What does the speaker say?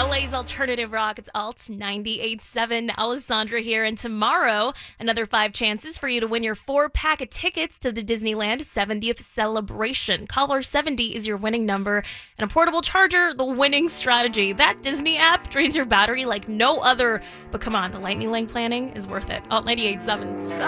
LA's alternative rock. It's Alt 98.7. Alessandra here. And tomorrow, another 5 chances for you to win your 4-pack of tickets to the Disneyland 70th celebration. Caller 70 is your winning number. And a portable charger, the winning strategy. That Disney app drains your battery like no other. But come on, the lightning lane planning is worth it. Alt 98.7.